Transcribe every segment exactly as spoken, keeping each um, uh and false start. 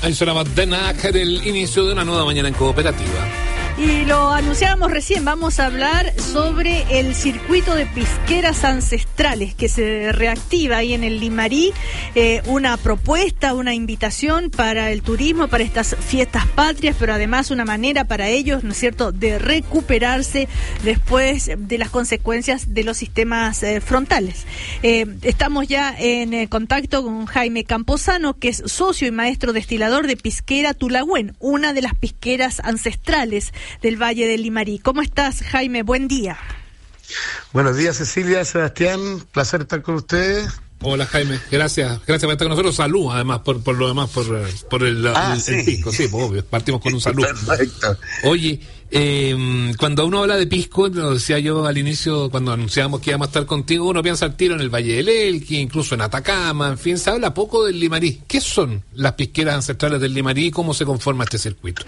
Ahí sonaba The Knack, el inicio de una nueva mañana en Cooperativa. Y lo anunciábamos recién, vamos a hablar sobre el circuito de pisqueras ancestrales que se reactiva ahí en el Limarí, eh, una propuesta, una invitación para el turismo, para estas fiestas patrias, pero además una manera para ellos, ¿no es cierto?, de recuperarse después de las consecuencias de los sistemas eh, frontales. Eh, estamos ya en eh, contacto con Jaime Camposano, que es socio y maestro destilador de Pisquera Tulagüen, una de las pisqueras ancestrales del Valle del Limarí. ¿Cómo estás, Jaime? Buen día. Buenos días, Cecilia, Sebastián, placer estar con ustedes. Hola, Jaime, gracias, gracias por estar con nosotros. Salud, además, por, por lo demás, por, por el, ah, el, sí. el pisco, sí, pues, obvio, partimos con un saludo. Perfecto. Oye, eh, cuando uno habla de pisco, lo decía yo al inicio, cuando anunciábamos que íbamos a estar contigo, uno piensa al tiro en el Valle del Elqui, incluso en Atacama, en fin, se habla poco del Limarí. ¿Qué son las pisqueras ancestrales del Limarí y cómo se conforma este circuito?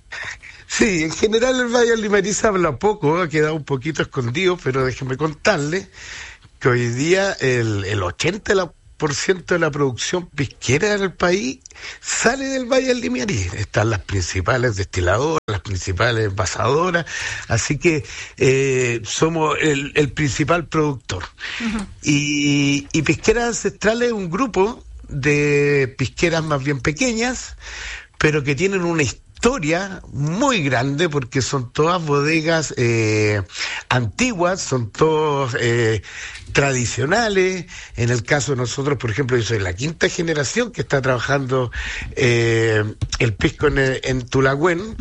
Sí, en general el Valle del Limarí se habla poco, ha quedado un poquito escondido, pero déjeme contarle que hoy día el, el ochenta por ciento de la producción pisquera del país sale del Valle del Limarí. Están las principales destiladoras, las principales envasadoras, así que eh, somos el, el principal productor. Uh-huh. Y, y Pisqueras Ancestrales es un grupo de pisqueras más bien pequeñas, pero que tienen una historia historia muy grande porque son todas bodegas eh, antiguas, son todos eh, tradicionales. En el caso de nosotros, por ejemplo, yo soy la quinta generación que está trabajando eh, el pisco en, en Tulagüen,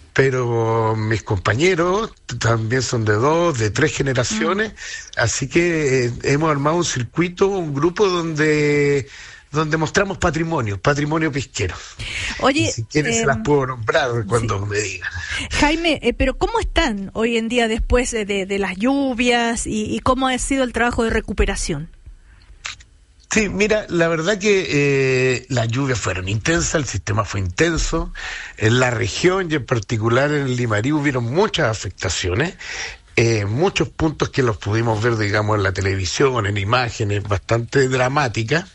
pero mis compañeros también son de dos, de tres generaciones, mm. así que eh, hemos armado un circuito, un grupo donde donde mostramos patrimonio, patrimonio pisquero. Oye, y si quieres eh, se las puedo nombrar cuando sí. me digan. Jaime, eh, pero ¿cómo están hoy en día después de, de las lluvias y, y cómo ha sido el trabajo de recuperación? Sí, mira, la verdad que eh, las lluvias fueron intensas, el sistema fue intenso, en la región y en particular en el Limarí hubieron muchas afectaciones. Eh, muchos puntos que los pudimos ver, digamos, en la televisión, en imágenes bastante dramáticas,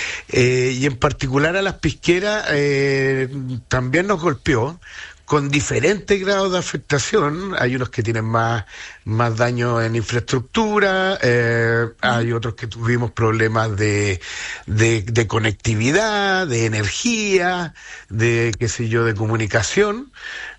eh, y en particular a las pisqueras eh, también nos golpeó con diferentes grados de afectación. Hay unos que tienen más, más daño en infraestructura, eh, hay otros que tuvimos problemas de, de, de conectividad, de energía, de, qué sé yo, de comunicación.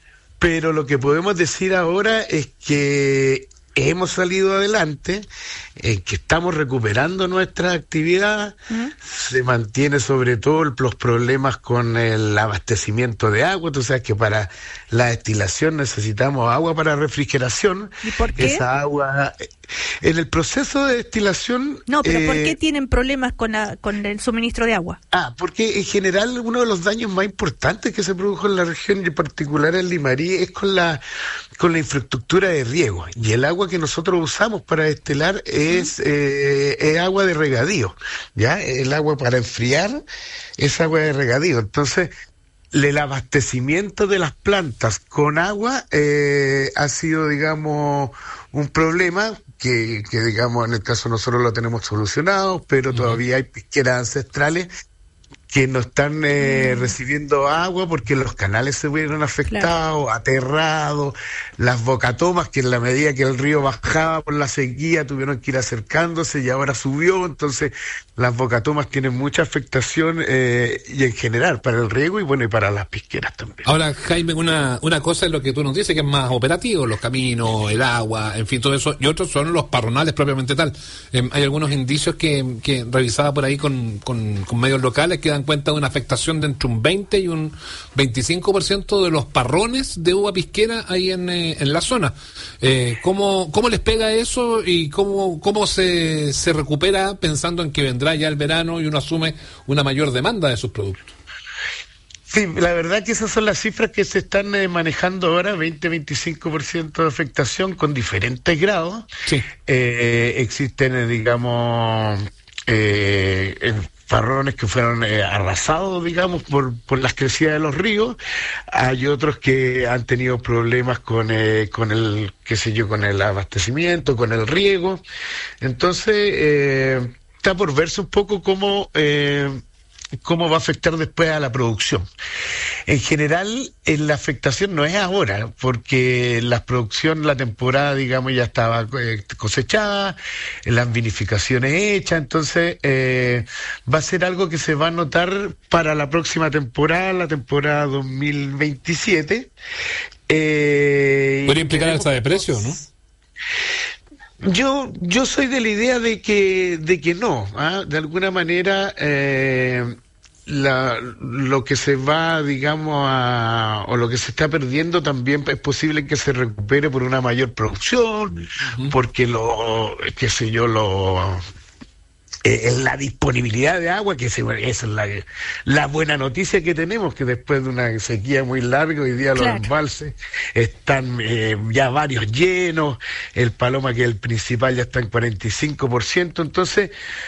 Pero lo que podemos decir ahora es que hemos salido adelante, eh, que estamos recuperando nuestra actividad, ¿Mm? Se mantiene sobre todo los problemas con el abastecimiento de agua. Tú sabes que para la destilación necesitamos agua para refrigeración. ¿Y por qué? Esa agua, en el proceso de destilación... No, pero eh, ¿por qué tienen problemas con, la, con el suministro de agua? Ah, porque en general uno de los daños más importantes que se produjo en la región, y en particular en Limarí, es con la con la infraestructura de riego. Y el agua que nosotros usamos para destilar es, uh-huh. eh, es agua de regadío, ¿ya? El agua para enfriar es agua de regadío. Entonces, el abastecimiento de las plantas con agua eh, ha sido, digamos, un problema que, que, digamos, en el caso nosotros lo tenemos solucionado, pero uh-huh. todavía hay pisqueras ancestrales que no están eh, mm. recibiendo agua porque los canales se vieron afectados, claro. aterrados, las bocatomas que en la medida que el río bajaba por la sequía tuvieron que ir acercándose y ahora subió, entonces las bocatomas tienen mucha afectación eh, y en general para el riego y bueno y para las pisqueras también. Ahora, Jaime, una, una cosa es lo que tú nos dices que es más operativo, los caminos, el agua, en fin, todo eso, y otros son los parronales propiamente tal. Eh, hay algunos indicios que, que revisaba por ahí con, con, con medios locales que dan cuenta de una afectación de entre un veinte y un veinticinco por ciento de los parrones de uva pisquera ahí en, eh, en la zona. Eh, ¿cómo, ¿Cómo les pega eso y cómo, cómo se, se recupera pensando en que vendrá ya el verano y uno asume una mayor demanda de sus productos? Sí, la verdad que esas son las cifras que se están eh, manejando ahora, veinte a veinticinco por ciento de afectación con diferentes grados. Sí. Eh, existen, eh, digamos, eh, en parrones que fueron eh, arrasados, digamos, por, por las crecidas de los ríos. Hay otros que han tenido problemas con, eh, con el, qué sé yo, con el abastecimiento, con el riego. Entonces, eh, está por verse un poco cómo... Eh, cómo va a afectar después a la producción. En general, en la afectación no es ahora, porque la producción, la temporada, digamos, ya estaba eh, cosechada, las vinificaciones hechas, entonces eh, va a ser algo que se va a notar para la próxima temporada, la temporada dos mil veintisiete. Eh, ¿Puede implicar alza de precio, no? Yo yo soy de la idea de que de que no, ¿ah? De alguna manera eh, la, lo que se va, digamos, a, o lo que se está perdiendo también es posible que se recupere por una mayor producción, uh-huh. porque lo, qué sé yo, lo Eh, la disponibilidad de agua, que se, esa es la, la buena noticia que tenemos, que después de una sequía muy larga, hoy día claro. los embalses están eh, ya varios llenos, el Paloma, que es el principal, ya está en cuarenta y cinco por ciento, entonces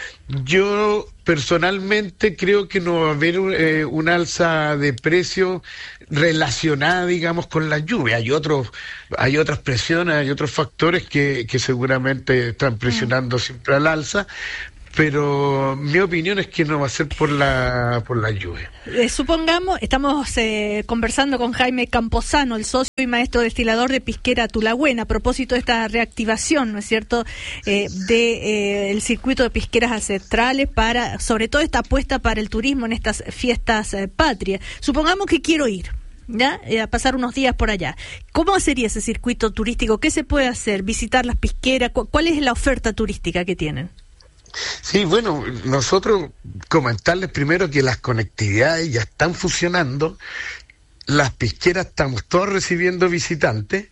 yo personalmente creo que no va a haber eh, una alza de precio relacionada, digamos, con la lluvia. Hay otros, hay otras presiones, hay otros factores que, que seguramente están presionando mm. siempre al alza, pero mi opinión es que no va a ser por la por la lluvia. Eh, supongamos, estamos eh, conversando con Jaime Camposano, el socio y maestro destilador de Pisquera Tulagüen, a propósito de esta reactivación, ¿no es cierto?, eh, de eh, el circuito de pisqueras ancestrales, para, sobre todo esta apuesta para el turismo en estas fiestas eh, patrias. Supongamos que quiero ir, ¿ya? Eh, a pasar unos días por allá. ¿Cómo sería ese circuito turístico? ¿Qué se puede hacer? ¿Visitar las pisqueras? ¿Cu- ¿Cuál es la oferta turística que tienen? Sí, bueno, nosotros comentarles primero que las conectividades ya están funcionando, las pisqueras estamos todos recibiendo visitantes,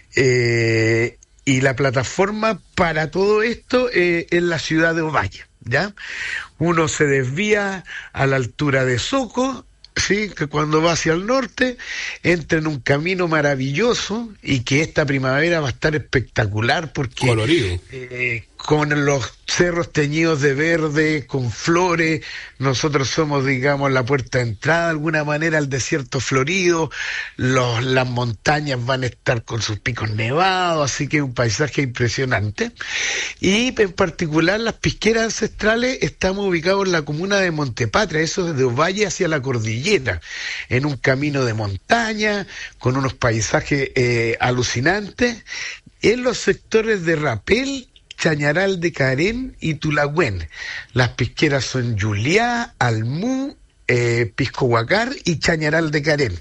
eh, y la plataforma para todo esto eh, es la ciudad de Ovalle, ¿ya? Uno se desvía a la altura de Soco, sí, que cuando va hacia el norte entra en un camino maravilloso y que esta primavera va a estar espectacular porque colorido. Eh, con los cerros teñidos de verde, con flores, nosotros somos, digamos, la puerta de entrada de alguna manera al desierto florido, los, las montañas van a estar con sus picos nevados, así que es un paisaje impresionante. Y en particular las pisqueras ancestrales estamos ubicados en la comuna de Montepatria, eso desde Ovalle hacia la cordillera, en un camino de montaña, con unos paisajes eh, alucinantes, en los sectores de Rapel, Chañaral de Carén y Tulagüen. Las pisqueras son Juliá, Almú, eh, Pisco Huacar y Chañaral de Carén.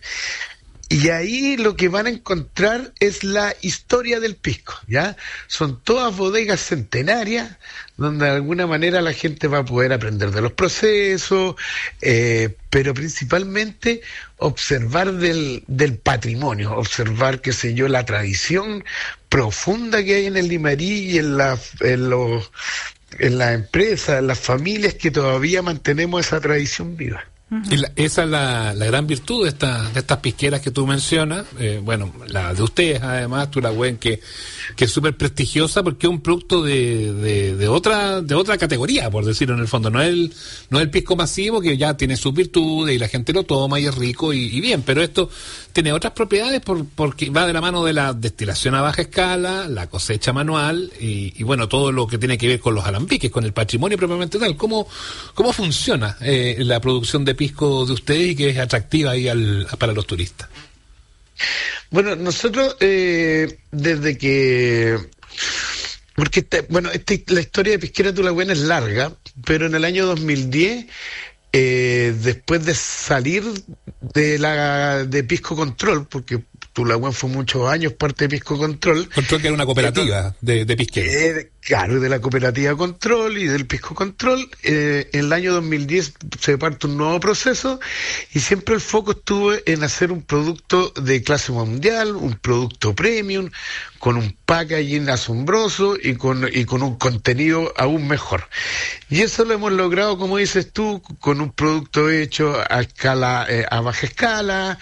Y ahí lo que van a encontrar es la historia del pisco, ¿ya? Son todas bodegas centenarias, donde de alguna manera la gente va a poder aprender de los procesos, eh, pero principalmente observar del, del patrimonio, observar, qué sé yo, la tradición profunda que hay en el Limarí y en la, en los, en las empresas, en las familias que todavía mantenemos esa tradición viva. Y la, esa es la, la gran virtud de, esta, de estas pisqueras que tú mencionas, eh, bueno, la de ustedes además, Tulagüen, que, que es súper prestigiosa porque es un producto de, de, de otra de otra categoría, por decirlo en el fondo. No es el, no es el pisco masivo que ya tiene sus virtudes y la gente lo toma y es rico y, y bien, pero esto tiene otras propiedades por, porque va de la mano de la destilación a baja escala, la cosecha manual y, y bueno, todo lo que tiene que ver con los alambiques, con el patrimonio propiamente tal. ¿Cómo, cómo funciona eh, la producción de pisco de ustedes y que es atractiva ahí al, para los turistas? Bueno, nosotros eh, desde que... Porque este, bueno, este, la historia de Pisquera Tulagüen es larga, pero en el año dos mil diez, eh, después de salir de la de Pisco Control, porque Tulagüen fue muchos años parte de Pisco Control. Control, que era una cooperativa eh, de, de pisqueros. Eh, claro, de la cooperativa Control y del Pisco Control. Eh, en el año dos mil diez se parte un nuevo proceso y siempre el foco estuvo en hacer un producto de clase mundial, un producto premium, con un packaging asombroso y con, y con un contenido aún mejor. Y eso lo hemos logrado, como dices tú, con un producto hecho a escala, eh, a baja escala,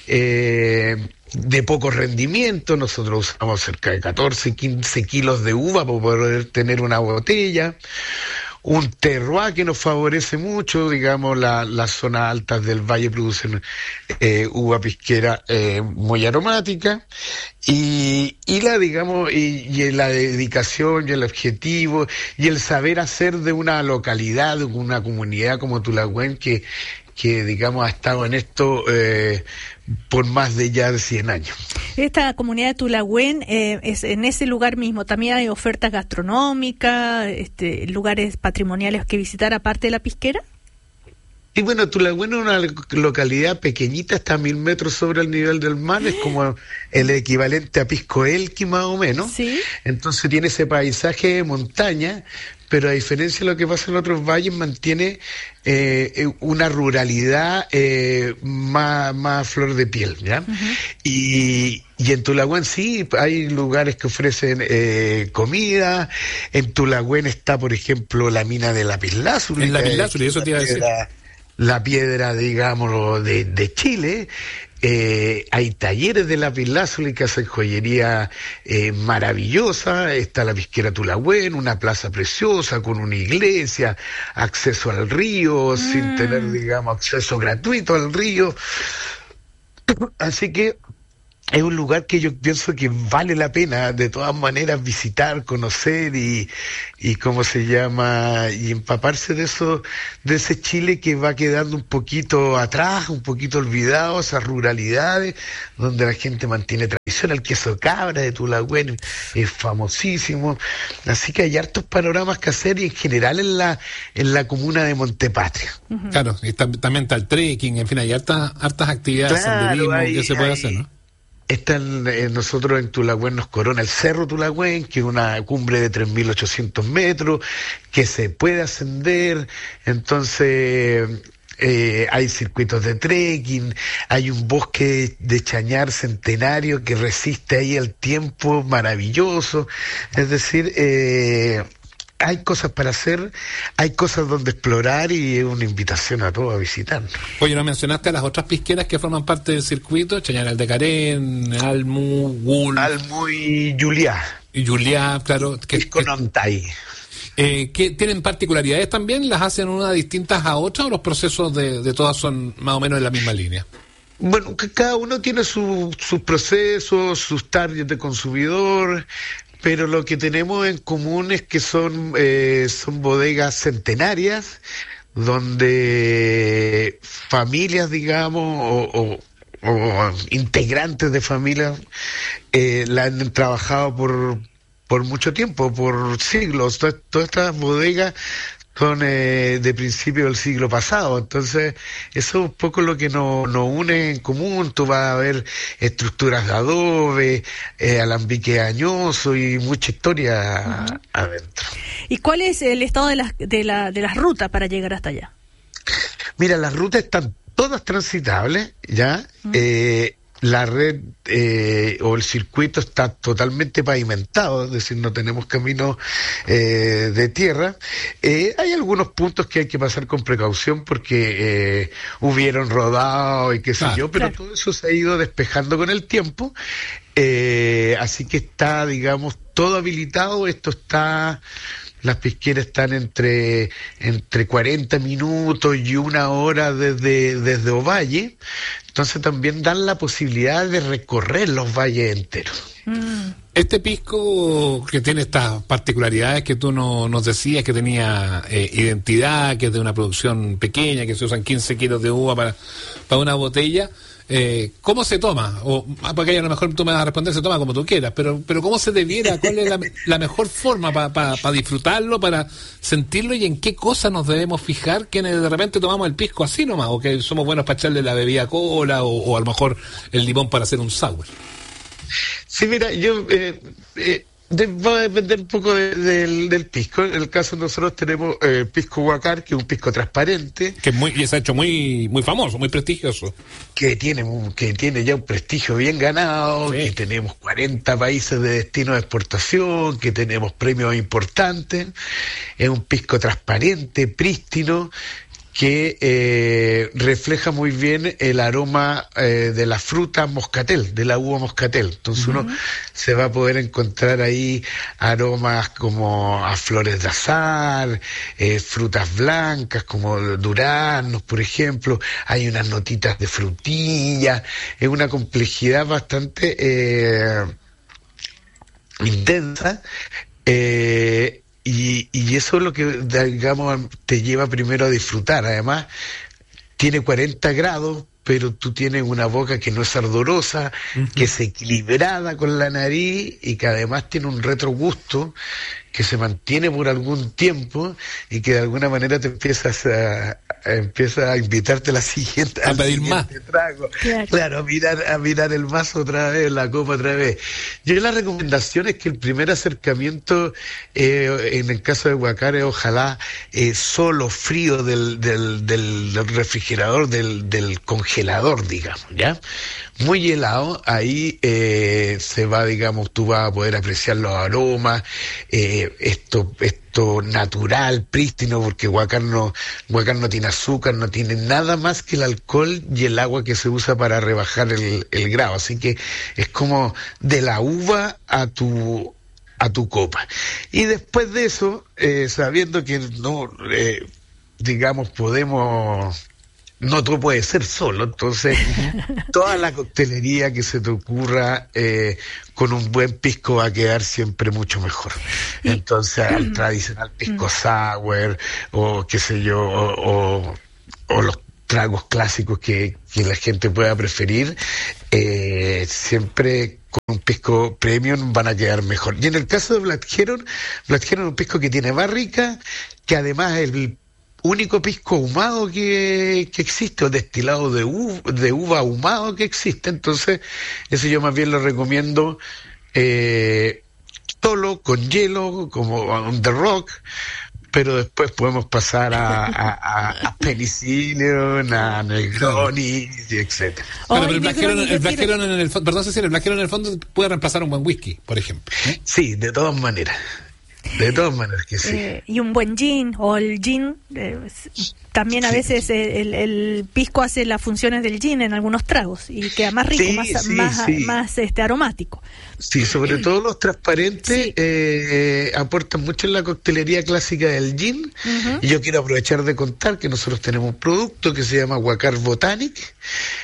eh, de poco rendimiento. Nosotros usamos cerca de catorce, quince kilos de uva para poder tener una botella. un terroir que nos favorece mucho, digamos, la, las zonas altas del valle producen eh, uva pisquera eh, muy aromática, y, y la, digamos, y, y la dedicación y el objetivo y el saber hacer de una localidad, de una comunidad como Tulagüen, que, que digamos ha estado en esto eh, por más de ya de cien años. Esta comunidad de Tulagüen, eh, es en ese lugar mismo, también hay ofertas gastronómicas, este, lugares patrimoniales que visitar aparte de la pisquera. Y bueno, Tulagüen es una localidad pequeñita, está a mil metros sobre el nivel del mar, es como el equivalente a Pisco Elqui más o menos. ¿Sí? Entonces tiene ese paisaje de montaña, pero a diferencia de lo que pasa en otros valles, mantiene eh, una ruralidad eh, más, más flor de piel, ¿ya? Uh-huh. Y, y en Tulagüen sí, hay lugares que ofrecen eh, comida. En Tulagüen está, por ejemplo, la mina de lapislázuli. En lapislázuli, eso te iba a decir. La piedra, digamos, de, de Chile. Eh, hay talleres de lapislázuli que hacen joyería eh, maravillosa. Está la pisquera Tulagüen, una plaza preciosa con una iglesia, acceso al río, mm. sin tener, digamos, acceso gratuito al río. Así que es un lugar que yo pienso que vale la pena de todas maneras visitar, conocer y, y cómo se llama, y empaparse de eso, de ese Chile que va quedando un poquito atrás, un poquito olvidado, esas ruralidades donde la gente mantiene tradición. El queso cabra de Tulagüen es famosísimo, así que hay hartos panoramas que hacer, y en general en la en la comuna de Montepatria. Uh-huh. Claro, y también está el trekking, en fin, hay hartas hartas actividades, claro, senderismo hay, que se puede hay, hacer, ¿no? Están eh, nosotros en Tulagüen nos corona el Cerro Tulagüen, que es una cumbre de tres mil ochocientos metros, que se puede ascender. Entonces eh, hay circuitos de trekking, hay un bosque de chañar centenario que resiste ahí el tiempo, maravilloso. Es decir, eh, hay cosas para hacer, hay cosas donde explorar, y es una invitación a todos a visitar. Oye, ¿no mencionaste a las otras pisqueras que forman parte del circuito? Chañaral de Carén, Almu, Gul... Almu y Juliá. Y Juliá, claro. Que, y Conontay. Eh, ¿que tienen particularidades también? ¿Las hacen unas distintas a otras, o los procesos de, de todas son más o menos en la misma línea? Bueno, que cada uno tiene su, sus procesos, sus targets de consumidor, pero lo que tenemos en común es que son eh, son bodegas centenarias, donde familias, digamos, o, o, o integrantes de familias eh, la han trabajado por por mucho tiempo, por siglos. Todas, todas estas bodegas son eh, de principio del siglo pasado, entonces eso es un poco lo que nos, nos une en común. Tú vas a ver estructuras de adobe, eh, alambique añoso y mucha historia uh-huh. adentro. ¿Y cuál es el estado de las de la de las rutas para llegar hasta allá? Mira, las rutas están todas transitables, ¿ya? Uh-huh. Eh, la red eh, o el circuito está totalmente pavimentado, es decir, no tenemos caminos eh, de tierra. Eh, hay algunos puntos que hay que pasar con precaución porque eh, hubieron rodado y qué sé ah, yo, pero claro. todo eso se ha ido despejando con el tiempo. Eh, así que está, digamos, todo habilitado. Esto está... Las pisqueras están entre entre cuarenta minutos y una hora desde, desde Ovalle. Entonces también dan la posibilidad de recorrer los valles enteros. Mm. Este pisco que tiene estas particularidades que tú no, nos decías, que tenía eh, identidad, que es de una producción pequeña, que se usan quince kilos de uva para, para una botella, eh, ¿cómo se toma? O, porque a lo mejor tú me vas a responder, se toma como tú quieras, pero pero ¿cómo se debiera? ¿Cuál es la, la mejor forma para pa, pa disfrutarlo, para sentirlo, y en qué cosas nos debemos fijar quienes de repente tomamos el pisco así nomás, o que somos buenos para echarle la bebida cola, o, o a lo mejor el limón para hacer un sour? Sí, mira, yo eh, eh, de, va a depender un poco de, de, del pisco. En el caso de nosotros tenemos eh, pisco Huacar, que es un pisco transparente, que es muy, y se ha hecho muy muy famoso, muy prestigioso, que tiene un, que tiene ya un prestigio bien ganado, sí. Que tenemos cuarenta países de destino de exportación, que tenemos premios importantes. Es un pisco transparente, prístino, que eh, refleja muy bien el aroma eh, de la fruta moscatel, de la uva moscatel. Entonces uh-huh. uno se va a poder encontrar ahí aromas como a flores de azahar, eh, frutas blancas como duraznos, por ejemplo. Hay unas notitas de frutilla, es una complejidad bastante eh, intensa. Eh, Y, y eso es lo que, digamos, te lleva primero a disfrutar. Además, tiene cuarenta grados, pero tú tienes una boca que no es ardorosa, uh-huh. que es equilibrada con la nariz y que además tiene un retrogusto que se mantiene por algún tiempo y que de alguna manera te empiezas a, a empieza a invitarte a la siguiente a pedir más trago. Claro. claro, a mirar a mirar el vaso otra vez, la copa otra vez. Yo la recomendación es que el primer acercamiento eh, en el caso de Huacar es ojalá eh, solo frío del, del, del refrigerador, del, del congelador, digamos, ¿ya? Muy helado, ahí eh, se va, digamos, tú vas a poder apreciar los aromas, eh, esto, esto natural, prístino, porque Huacar no, Huacar no tiene azúcar, no tiene nada más que el alcohol y el agua que se usa para rebajar el, el grado, así que es como de la uva a tu a tu copa. Y después de eso, eh, sabiendo que no, eh, digamos, podemos... No todo puede ser solo, entonces toda la coctelería que se te ocurra eh, con un buen pisco va a quedar siempre mucho mejor. Entonces el tradicional pisco sour o qué sé yo, o, o, o los tragos clásicos que, que la gente pueda preferir, eh, siempre con un pisco premium van a quedar mejor. Y en el caso de Black Heron, Black Heron es un pisco que tiene barrica, que además el único pisco ahumado que, que existe, o destilado de uva, de uva ahumado que existe. Entonces, eso yo más bien lo recomiendo eh, solo, con hielo, como on the rock, pero después podemos pasar a, a, a, a Penicillium, a Negroni, etcétera. Bueno, pero el Black Heron, el Black Heron en el fondo, perdón, Cecilia, el Black Heron en el fondo puede reemplazar un buen whisky, por ejemplo, ¿eh? Sí, de todas maneras. De todas maneras que sí. Eh, y un buen gin, o el gin, eh, también a sí. veces el, el pisco hace las funciones del gin en algunos tragos y queda más rico, sí, más, sí, más, sí. más este aromático. Sí, sobre todo los transparentes sí. eh, aportan mucho en la coctelería clásica del gin. Uh-huh. Y yo quiero aprovechar de contar que nosotros tenemos un producto que se llama Huacar Botanic,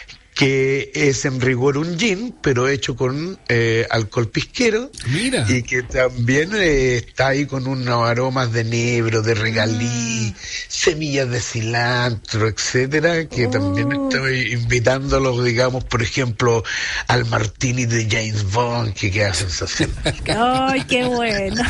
que es en rigor un gin, pero hecho con eh, alcohol pisquero. Mira. Y que también eh, está ahí con unos aromas de nebro, de regalí, mm. semillas de cilantro, etcétera, que oh. también estoy invitándolos, digamos, por ejemplo, al martini de James Bond, que queda sensacional. ¡Ay, qué bueno!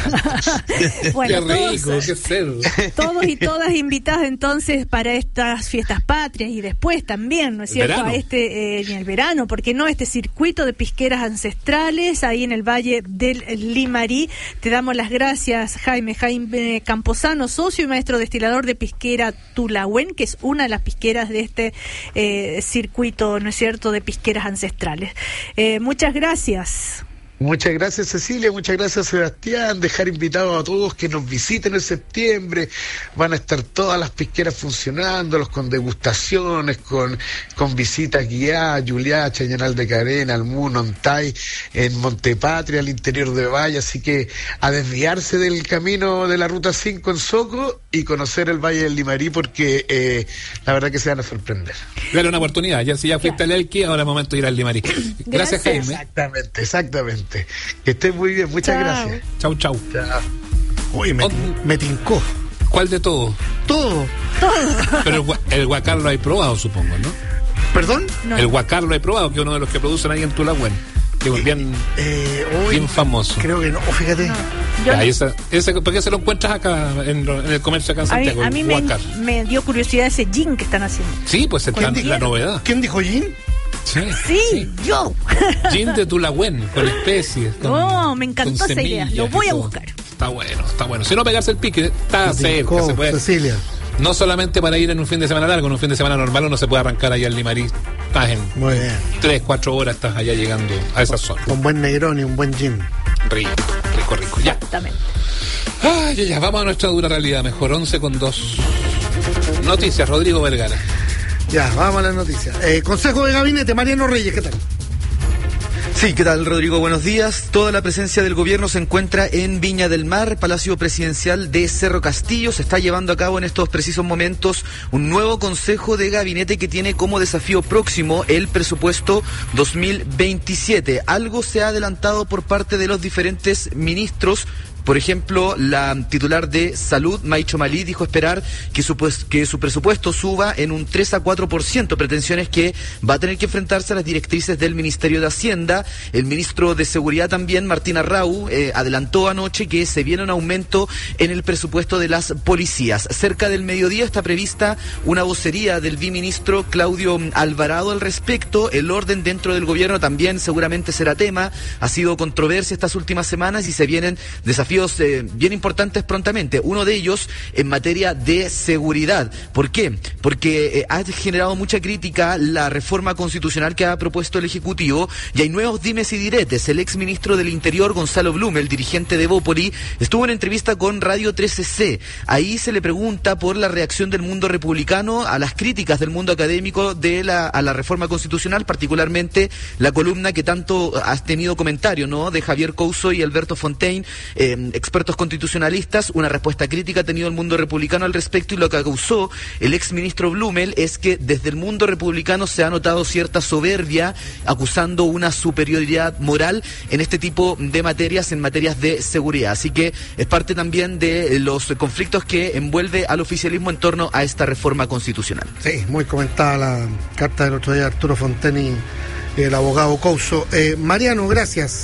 Bueno, qué rico, todos, qué cerdo. Todos y todas invitadas entonces para estas fiestas patrias y después también, ¿no es cierto?, Verano. a este Eh, en el verano, porque no, este circuito de pisqueras ancestrales ahí en el Valle del Limarí. Te damos las gracias, Jaime, Jaime Camposano, socio y maestro destilador de pisquera Tulahuén, que es una de las pisqueras de este eh, circuito, ¿no es cierto?, de pisqueras ancestrales. Eh, muchas gracias. Muchas gracias, Cecilia, muchas gracias, Sebastián. Dejar invitados a todos que nos visiten en septiembre. Van a estar todas las pisqueras funcionando, los con degustaciones, con, con visitas guiadas, Juliá, Chañanal de Carena, Almún, Ontay, en Montepatria, al interior de Valle. Así que a desviarse del camino de la Ruta cinco en Soco y conocer el Valle del Limarí, porque eh, la verdad que se van a sorprender. Dale una oportunidad, ya si ya fuiste al Elqui, ahora es momento de ir al Limarí. Gracias, gracias, Jaime. Exactamente, exactamente. Que estén muy bien, muchas chau. gracias. Chau, chau. Chao. Uy, me, me tincó. ¿Cuál de todo? Todo. Todo. Pero el, el Huacar lo hay probado, supongo, ¿no? ¿Perdón? No. El Huacar lo hay probado, que es uno de los que producen ahí en Tulahuén. Que es bien, eh, hoy, bien famoso. Creo que no, fíjate. No, ya, esa, ese, ¿por qué se lo encuentras acá en, en el comercio acá en Santiago? A mí, a mí me, me dio curiosidad ese gin que están haciendo. Sí, pues es la, la novedad. ¿Quién dijo gin? Sí, sí, sí, yo. Gin de Tulahuén, con especies. Con, no, me encantó esa idea. Lo voy a buscar. Está bueno, está bueno. Si no pegarse el pique, está cerca, se puede. Cecilia. No solamente para ir en un fin de semana largo, en un fin de semana normal uno se puede arrancar allá al Limarí. Estás en Muy bien. tres, cuatro horas, estás allá llegando a esa zona. Con buen Negroni y un buen gin. Rico, rico, rico. Ya. Exactamente. Ay, ya, ya, vamos a nuestra dura realidad. Mejor once con dos. Noticias, Rodrigo Vergara. Ya, vamos a las noticias. Eh, Consejo de Gabinete, Mariano Reyes, ¿qué tal? Sí, ¿qué tal, Rodrigo? Buenos días. Toda la presencia del gobierno se encuentra en Viña del Mar, Palacio Presidencial de Cerro Castillo. Se está llevando a cabo en estos precisos momentos un nuevo Consejo de Gabinete que tiene como desafío próximo el presupuesto dos mil veintisiete. Algo se ha adelantado por parte de los diferentes ministros. Por ejemplo, la titular de Salud, Maicho Malí, dijo esperar que su, pues, que su presupuesto suba en un tres a cuatro por ciento, pretensiones que va a tener que enfrentarse a las directrices del Ministerio de Hacienda. El ministro de Seguridad también, Martín Arrau, eh, adelantó anoche que se viene un aumento en el presupuesto de las policías. Cerca del mediodía está prevista una vocería del viceministro Claudio Alvarado al respecto. El orden dentro del gobierno también seguramente será tema. Ha sido controversia estas últimas semanas y se vienen desafíos Eh, bien importantes prontamente. Uno de ellos en materia de seguridad. ¿Por qué? Porque eh, ha generado mucha crítica la reforma constitucional que ha propuesto el Ejecutivo y hay nuevos dimes y diretes. El ex ministro del Interior, Gonzalo Blume, el dirigente de Bópoli, estuvo en entrevista con Radio trece ce. Ahí se le pregunta por la reacción del mundo republicano a las críticas del mundo académico de la, a la reforma constitucional, particularmente la columna que tanto ha tenido comentario, ¿no?, de Javier Couso y Alberto Fontaine, eh, expertos constitucionalistas. Una respuesta crítica ha tenido el mundo republicano al respecto y lo que acusó el exministro Blumel es que desde el mundo republicano se ha notado cierta soberbia, acusando una superioridad moral en este tipo de materias, en materias de seguridad. Así que es parte también de los conflictos que envuelve al oficialismo en torno a esta reforma constitucional. Sí, muy comentada la carta del otro día de Arturo Fontaine y el abogado Couso. Eh, Mariano, gracias.